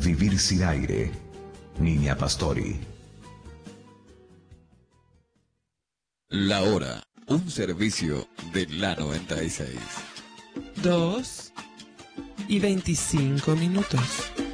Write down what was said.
Vivir sin aire. Niña Pastori. La hora, un servicio de la 96. 2:25.